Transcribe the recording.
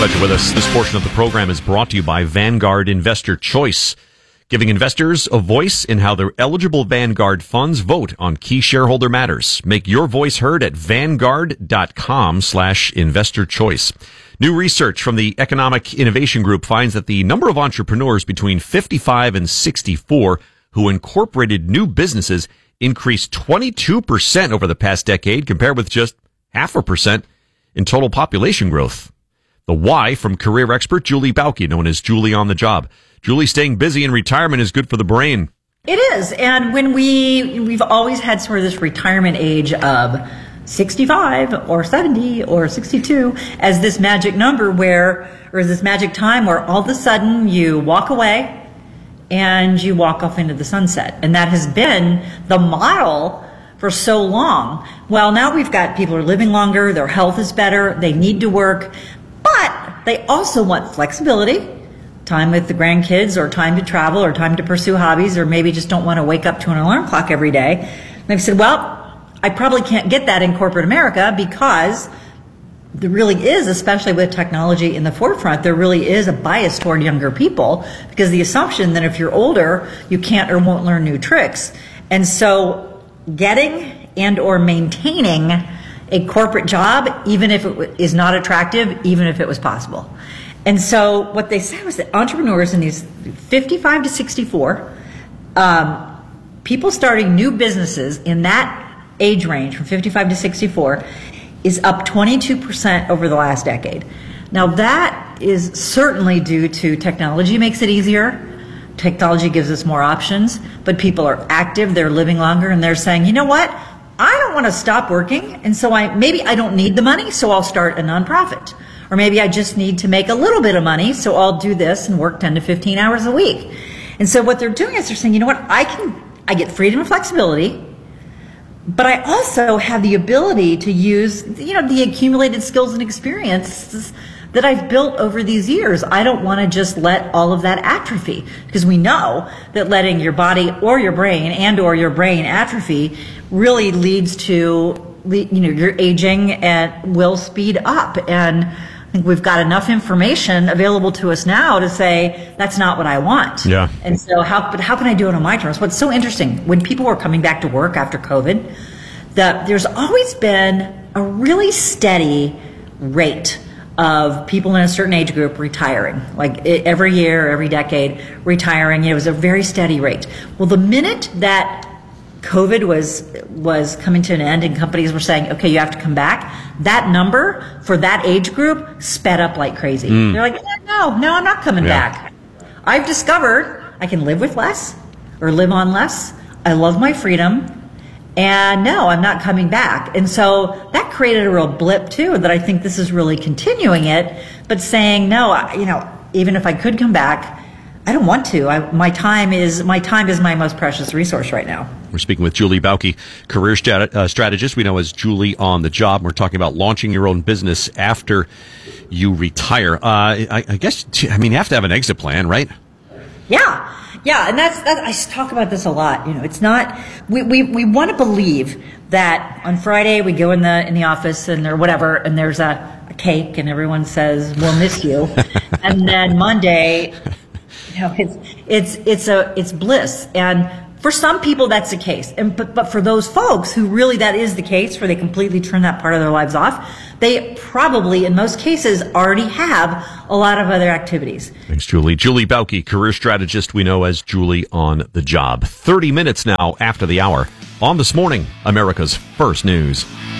Glad you're with us. This portion of the program is brought to you by Vanguard Investor Choice, giving investors a voice in how their eligible Vanguard funds vote on key shareholder matters. Make your voice heard at Vanguard.com/investor choice. New research from the Economic Innovation Group finds that the number of entrepreneurs between 55 and 64 who incorporated new businesses increased 22% over the past decade, compared with just 0.5% in total population growth. The why from career expert Julie Bauke, known as Julie on the Job. Julie, staying busy in retirement is good for the brain. It is. And when we've always had sort of this retirement age of 65 or 70 or 62 as this magic number or this magic time where all of a sudden you walk away and you walk off into the sunset. And that has been the model for so long. Well, now we've got people who are living longer, their health is better, they need to work, but they also want flexibility, time with the grandkids or time to travel or time to pursue hobbies, or maybe just don't want to wake up to an alarm clock every day. And they've said, well, I probably can't get that in corporate America because there really is, especially with technology in the forefront, there really is a bias toward younger people because the assumption that if you're older, you can't or won't learn new tricks. And so getting and or maintaining a corporate job, even if it is not attractive, even if it was possible. And so what they said was that entrepreneurs in these 55 to 64, people starting new businesses in that age range from 55 to 64 is up 22% over the last decade. Now that is certainly due to technology makes it easier. Technology gives us more options, but people are active, they're living longer, and they're saying, you know what? I don't want to stop working, and so maybe I don't need the money, so I'll start a nonprofit. Or maybe I just need to make a little bit of money, so I'll do this and work 10 to 15 hours a week. And so what they're doing is they're saying, you know what? I get freedom and flexibility, but I also have the ability to use, the accumulated skills and experiences that I've built over these years. I don't want to just let all of that atrophy, because we know that letting your body or your brain your brain atrophy really leads to, your aging and will speed up. And I think we've got enough information available to us now to say that's not what I want. Yeah. And so how can I do it on my terms? What's so interesting, when people were coming back to work after COVID, there's always been a really steady rate of people in a certain age group retiring, like every year, every decade, retiring. It was a very steady rate. Well, the minute that COVID was coming to an end and companies were saying, okay, you have to come back, that number for that age group sped up like crazy. They're like, no, I'm not coming back. I've discovered I can live with less or live on less. I love my freedom. And no, I'm not coming back. And so that created a real blip too, that I think this is really continuing it, but saying, no, even if I could come back, I don't want to. My time is my most precious resource right now. We're speaking with Julie Bauke, career strategist we know as Julie on the Job. We're talking about launching your own business after you retire. I guess, you have to have an exit plan, right? Yeah. Yeah, and that's I talk about this a lot. It's not we want to believe that on Friday we go in the office and or whatever, and there's a cake and everyone says we'll miss you, and then Monday, it's bliss. And for some people that's the case, but for those folks who really that is the case, where they completely turn that part of their lives off, they probably, in most cases, already have a lot of other activities. Thanks, Julie. Julie Bauke, career strategist we know as Julie on the Job. 30 minutes now after the hour on This Morning, America's First News.